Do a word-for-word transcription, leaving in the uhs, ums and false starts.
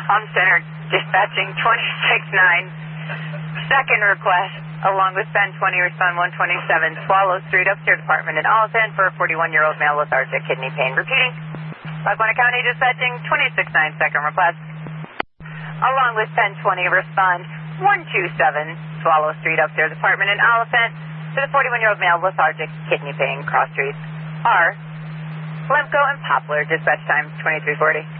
Home Center dispatching twenty-six nine. Second request, along with Ben twenty, respond one twenty-seven Swallow Street, upstairs apartment in Oliphant for a forty-one-year-old male lethargic kidney pain. Repeating, Lackawanna County dispatching twenty-six nine. Second request, along with Ben twenty, respond one two seven Swallow Street, upstairs apartment in Oliphant for the forty-one-year-old male lethargic kidney pain. Cross streets are Lemko and Poplar. Dispatch time twenty-three forty.